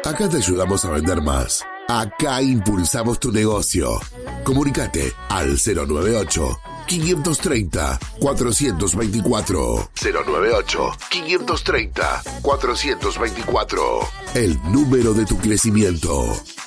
Acá te ayudamos a vender más. Acá impulsamos tu negocio. Comunicate al 098-530-424. 098-530-424. El número de tu crecimiento.